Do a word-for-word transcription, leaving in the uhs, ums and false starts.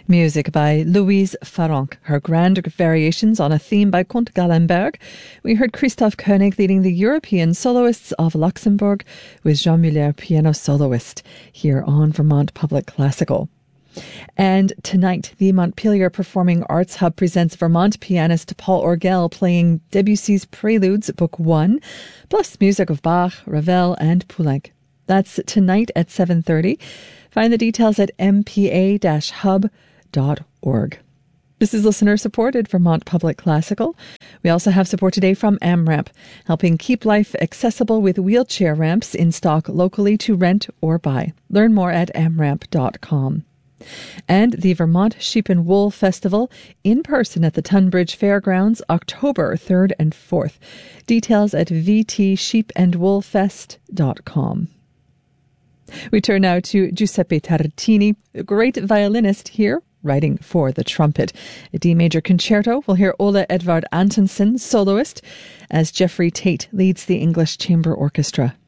Music by Louise Farrenc, her grand variations on a theme by Comte Gallenberg. We heard Christoph Koenig leading the European Soloists of Luxembourg with Jean Muller, piano soloist, here on Vermont Public Classical. And tonight, the Montpelier Performing Arts Hub presents Vermont pianist Paul Orgel playing Debussy's Preludes, Book one, plus music of Bach, Ravel, and Poulenc. That's tonight at seven thirty. Find the details at m p a dash hub dot org. This is listener-supported Vermont Public Classical. We also have support today from AmRamp, helping keep life accessible with wheelchair ramps in stock locally to rent or buy. Learn more at am ramp dot com. And the Vermont Sheep and Wool Festival in person at the Tunbridge Fairgrounds, October third and fourth. Details at v t sheep and wool fest dot com. We turn now to Giuseppe Tartini, a great violinist here, writing for the trumpet. A D major concerto. We'll hear Ole Edvard Antonsen, soloist, as Jeffrey Tate leads the English Chamber Orchestra.